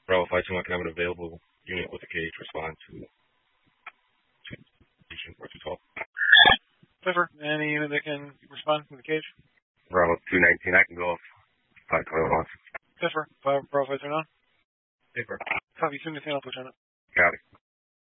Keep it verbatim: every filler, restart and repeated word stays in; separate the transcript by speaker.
Speaker 1: Bravo five two one, can I have an available unit with a cage respond to station four two twelve?
Speaker 2: Clifford, any unit that can respond from the cage?
Speaker 1: Bravo two nineteen, I can go off five twenty-one.
Speaker 2: Clifford, Bravo five two nine.
Speaker 1: Paper.
Speaker 2: Copy, soon as Lieutenant.
Speaker 1: Got it.